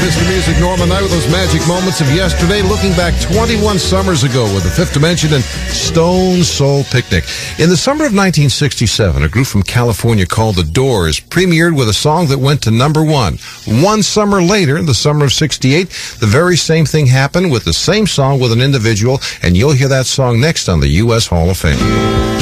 Mr. Music, Norman Knight with those magic moments of yesterday, looking back 21 summers ago with the Fifth Dimension and Stone Soul Picnic. In the summer of 1967, a group from California called The Doors premiered with a song that went to number one. One summer later, in the summer of 68, the very same thing happened with the same song with an individual, and you'll hear that song next on the U.S. Hall of Fame.